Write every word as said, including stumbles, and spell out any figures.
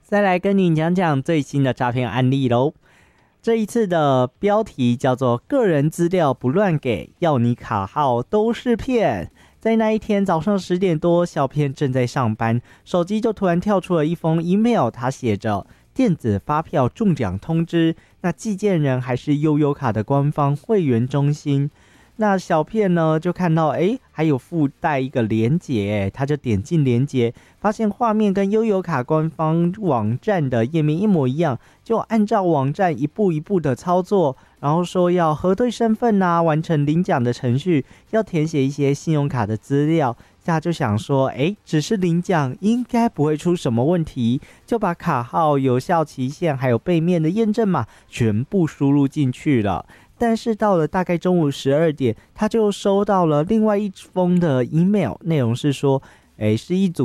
再来跟你讲讲最新的诈骗案例咯。这一次的标题叫做个人资料不乱给，要你卡号都是骗。在那一天早上十点多，小骗正在上班，手机就突然跳出了一封 email， 它写着电子发票中奖通知，那寄件人还是悠游卡的官方会员中心。那小骗呢就看到诶还有附带一个连结，他就点进连结，发现画面跟悠游卡官方网站的页面一模一样，就按照网站一步一步的操作，然后说要核对身份啊，完成领奖的程序，要填写一些信用卡的资料。他就想说诶只是领奖应该不会出什么问题，就把卡号、有效期限还有背面的验证码全部输入进去了。但是到了大概中午十二点，他就收到了另外一封的 email， 内容是说诶是一组